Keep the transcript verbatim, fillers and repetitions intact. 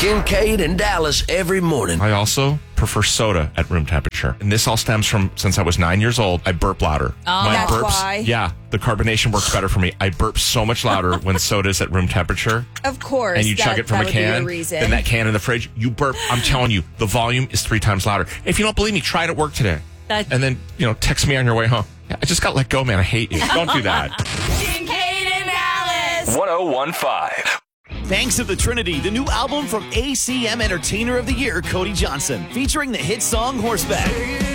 Kincaid and Dallas every morning. I also prefer soda at room temperature. And this all stems from since I was nine years old, I burp louder. Oh, My that's burps, why. Yeah, the carbonation works better for me. I burp so much louder when soda's at room temperature. Of course. And you that, chug it from that a would be can. your reason. Then that can in the fridge, you burp. I'm telling you, the volume is three times louder. If you don't believe me, try it at work today. That- and then, you know, text me on your way home. I just got let go, man. I hate you. Don't do that. Kincaid and Dallas. one oh one five. Banks of the Trinity, the new album from A C M Entertainer of the Year, Cody Johnson, featuring the hit song Horseback.